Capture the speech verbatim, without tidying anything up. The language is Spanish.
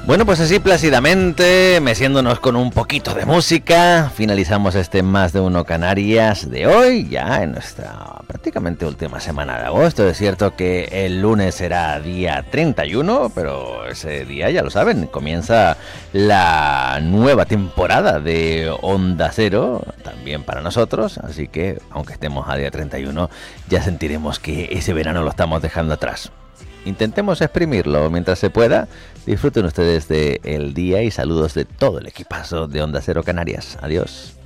Bueno, pues así plácidamente, meciéndonos con un poquito de música, finalizamos este Más de Uno Canarias de hoy, ya en nuestra prácticamente última semana de agosto. Es cierto que el lunes será día treinta y uno, pero ese día, ya lo saben, comienza la nueva temporada de Onda Cero, también para nosotros, así que aunque estemos a día treinta y uno, ya sentiremos que ese verano lo estamos dejando atrás. Intentemos exprimirlo mientras se pueda. Disfruten ustedes del día y saludos de todo el equipazo de Onda Cero Canarias. Adiós.